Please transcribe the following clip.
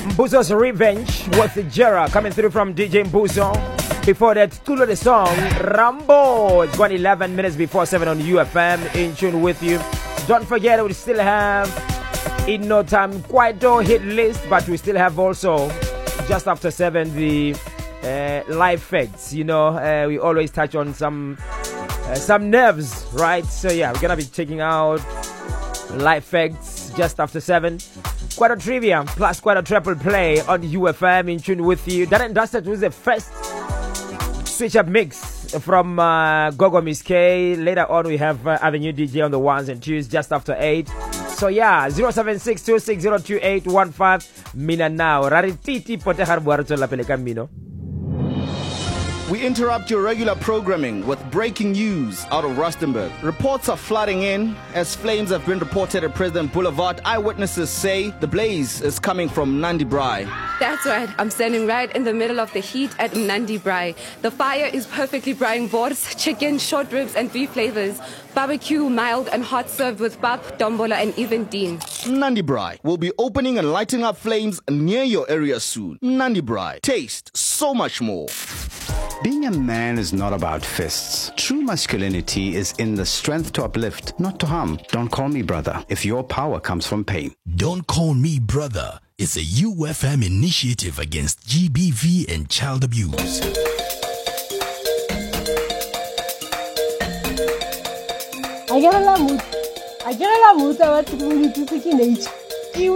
Mbuzo's Revenge with Jera coming through from DJ Mbuzo. Before that, Tulo the song, Rambo. It's 11 minutes before 7 on UFM. In tune with you. Don't forget, we still have in no time quite a hit list, but we still have also just after 7 the live facts. You know, we always touch on some nerves, right? So yeah, we're gonna be checking out live facts just after 7. Quite a trivia plus quite a triple play on UFM. In tune with you. That and Dusted was the first switch up mix from Gogo Miss K. Later on we have Avenue DJ on the ones and twos just after 8. So yeah, 0762602815. Mina now. Rarititi pote harbuarto la pele camino. We interrupt your regular programming with breaking news out of Rustenburg. Reports are flooding in as flames have been reported at President Boulevard. Eyewitnesses say the blaze is coming from Nandi Braai. That's right. I'm standing right in the middle of the heat at Nandi Braai. The fire is perfectly braaiing wors, chicken, short ribs and beef flavors. Barbecue, mild and hot, served with pap, dombola and even dean. Nandi Braai will be opening and lighting up flames near your area soon. Nandi Braai. Taste so much more. Being a man is not about fists. True masculinity is in the strength to uplift, not to harm. Don't call me brother if your power comes from pain. Don't Call Me Brother is a UFM initiative against GBV and child abuse. I get a la muta, I get a la muta, what to do with the teenage.